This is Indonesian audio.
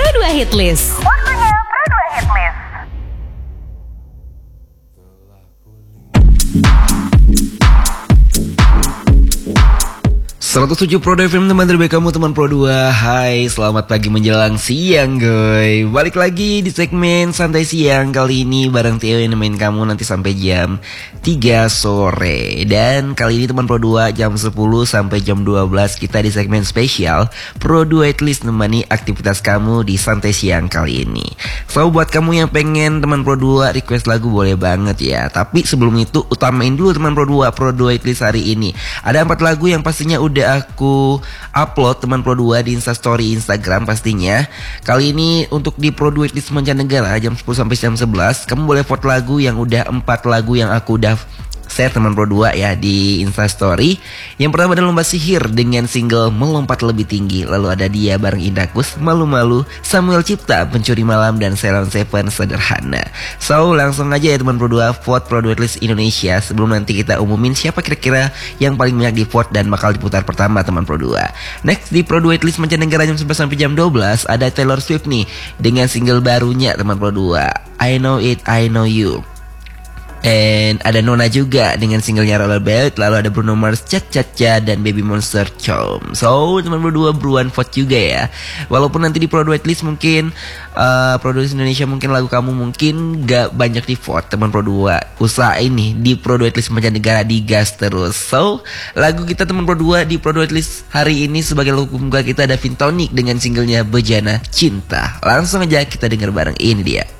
Pro 2 Hitlist. Waktunya Pro 2 Hitlist. ...107 Pro 2 FM, teman terbaik kamu, teman Pro 2. Hai, selamat pagi menjelang siang, guys. Balik lagi di segmen Santai Siang. Kali ini bareng Theo yang nemenin kamu nanti sampai jam 3 sore. Dan kali ini teman Pro 2 jam 10 sampai jam 12 kita di segmen spesial Pro 2 Hitlist, nemani aktivitas kamu di Santai Siang kali ini. So, buat kamu yang pengen teman Pro 2 request lagu boleh banget ya. Tapi sebelum itu utamain dulu teman Pro 2 Hitlist hari ini. Ada 4 lagu yang pastinya udah aku upload teman Pro 2 di Instastory Instagram pastinya. Kali ini untuk di Pro 2 Hitlist Mancanegara jam 10 sampai jam 11, kamu boleh vote lagu yang udah 4 lagu yang aku udah share teman Pro 2 ya di Instastory. Yang pertama adalah Lomba Sihir dengan single Melompat Lebih Tinggi. Lalu ada Dia bareng Indakus, Malu-Malu, Samuel Cipta, Pencuri Malam, dan Ceylon Seven, Sederhana. So langsung aja ya teman Pro 2 vote Pro 2 Hitlist Indonesia sebelum nanti kita umumin siapa kira-kira yang paling banyak di vote dan bakal diputar pertama teman Pro 2. Next di Pro 2 Hitlist Mancanegara jam 11 sampai jam 12 ada Taylor Swift nih dengan single barunya teman Pro 2, I Know It, I Know You. Dan ada Nona juga dengan singlenya Rollerblade. Lalu ada Bruno Mars, Cha-Cha-Cha, dan Baby Monster, Chom. So teman Pro 2 buruan vote juga ya. Walaupun nanti di Pro 2 Hitlist mungkin Pro 2 Indonesia mungkin lagu kamu mungkin gak banyak di vote teman Pro 2. Usaha ini di Pro 2 Hitlist Mancanegara digas terus. So lagu kita teman Pro 2 di Pro 2 Hitlist hari ini sebagai lagu pembuka kita ada Vintonic dengan singlenya Bejana Cinta. Langsung aja kita dengar bareng, ini dia.